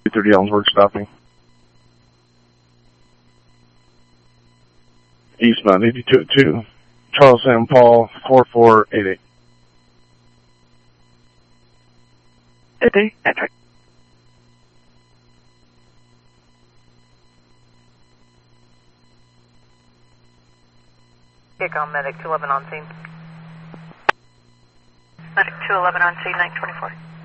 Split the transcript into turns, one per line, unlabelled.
230 Ellensburg stopping. Eastbound 8202. Charles Sam Paul 4488.
Good day. That's right.
Kickoff medic 211 on scene.
Medic 211 on scene, 924.